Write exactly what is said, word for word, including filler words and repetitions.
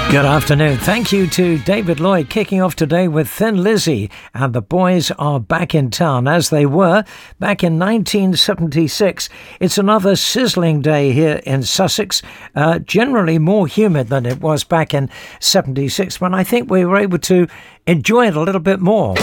Good afternoon. Thank you to David Lloyd, kicking off today with Thin Lizzy, and the boys are back in town as they were back in nineteen seventy-six. It's another sizzling day here in Sussex, uh, generally more humid than it was back in seventy-six, but I think we were able to enjoy it a little bit more.